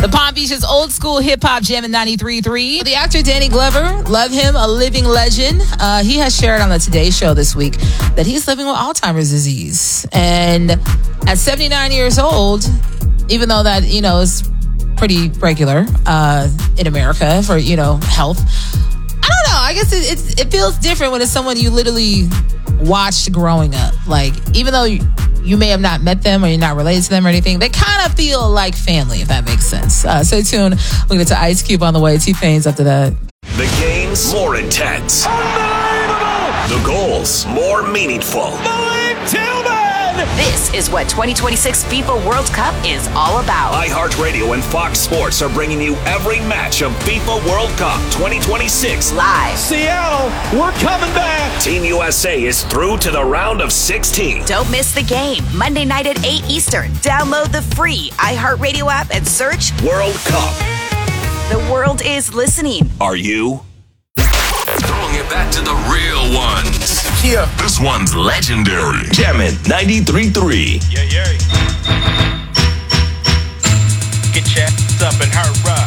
The Palm Beach's old school hip hop jam in 93.3. The actor Danny Glover, love him, a living legend. He has shared on the Today Show this week that he's living with Alzheimer's disease. And at 79 years old, even though that, is pretty regular in America for, health. I don't know. I guess it feels different when it's someone you literally watched growing up. Like, even though you may have not met them or you're not related to them or anything, they kind of feel like family, if that makes sense. Stay tuned. We'll get to Ice Cube on the way. T-Pain's after that. The games more intense. Unbelievable! The goals more meaningful. Malik Tillman! This is what 2026 FIFA World Cup is all about. iHeartRadio and Fox Sports are bringing you every match of FIFA World Cup 2026 live. Seattle, we're coming back. Team USA is through to the round of 16. Don't miss the game. Monday night at 8 Eastern. Download the free iHeartRadio app and search World Cup. The world is listening. Are you? Throwing it back to the real ones. Yeah. This one's legendary. Jammin' 93.3. Yeah. Get your ass up and hurry up.